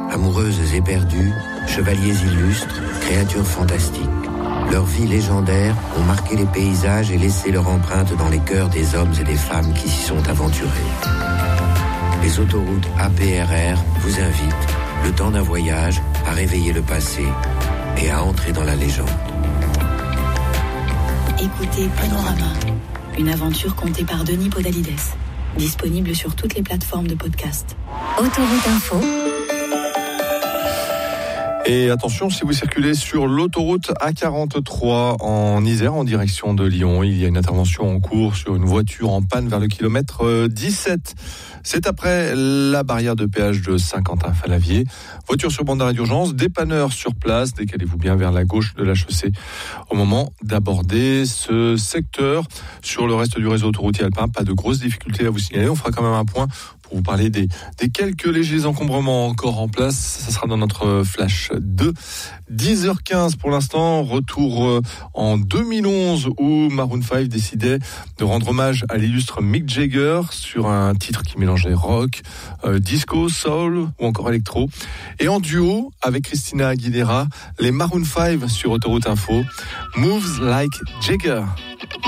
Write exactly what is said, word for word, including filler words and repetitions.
Amoureuses éperdues, chevaliers illustres, créatures fantastiques. Leurs vies légendaires ont marqué les paysages et laissé leur empreinte dans les cœurs des hommes et des femmes qui s'y sont aventurés. Les autoroutes A P R R vous invitent, le temps d'un voyage, à réveiller le passé et à entrer dans la légende. Écoutez Panorama, une aventure contée par Denis Podalides. Disponible sur toutes les plateformes de podcast. Autoroute Info. Et attention, si vous circulez sur l'autoroute A quarante-trois en Isère, en direction de Lyon, il y a une intervention en cours sur une voiture en panne vers le kilomètre dix-sept. C'est après la barrière de péage de Saint-Quentin-Falavier. Voiture sur bande d'arrêt d'urgence, dépanneur sur place, décalez-vous bien vers la gauche de la chaussée au moment d'aborder ce secteur. Sur le reste du réseau autoroutier alpin, pas de grosses difficultés à vous signaler. On fera quand même un point pour vous parler des, des quelques légers encombrements encore en place. Ça sera dans notre flash deux. dix heures quinze pour l'instant, retour en deux mille onze où Maroon cinq décidait de rendre hommage à l'illustre Mick Jagger sur un titre qui mélangeait rock, euh, disco, soul ou encore électro. Et en duo avec Christina Aguilera, les Maroon cinq sur Autoroute Info, Moves Like Jagger.